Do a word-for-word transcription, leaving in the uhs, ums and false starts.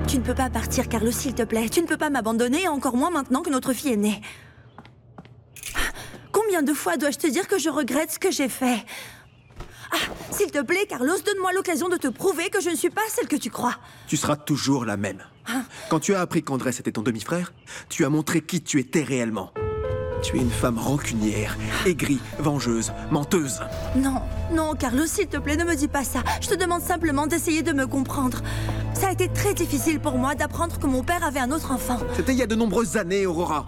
Tu ne peux pas partir, Carlos, s'il te plaît. Tu ne peux pas m'abandonner, encore moins maintenant que notre fille est née. Combien de fois dois-je te dire que je regrette ce que j'ai fait? Ah, s'il te plaît, Carlos, donne-moi l'occasion de te prouver que je ne suis pas celle que tu crois. Tu seras toujours la même. Hein? Quand tu as appris qu'Andrés était ton demi-frère, tu as montré qui tu étais réellement. Tu es une femme rancunière, aigrie, vengeuse, menteuse. Non, non, Carlos, s'il te plaît, ne me dis pas ça. Je te demande simplement d'essayer de me comprendre. Ça a été très difficile pour moi d'apprendre que mon père avait un autre enfant. C'était il y a de nombreuses années, Aurora.